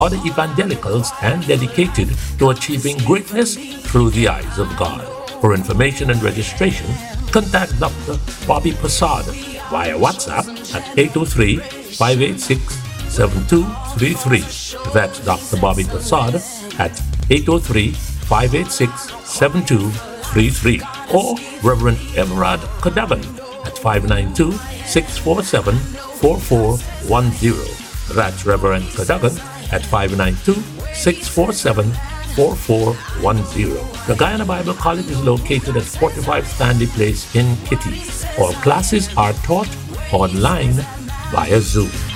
other evangelicals and dedicated to achieving greatness through the eyes of God. For information and registration, contact Dr. Bobby Prasad via WhatsApp at 803-586-7233. That's Dr. Bobby Prasad at 803-586-7233. Or Reverend Everard Cadogan at 592-647-4410. That's Reverend Cadogan at 592-647-4410. The Guyana Bible College is located at 45 Stanley Place in Kitty. All classes are taught online via Zoom.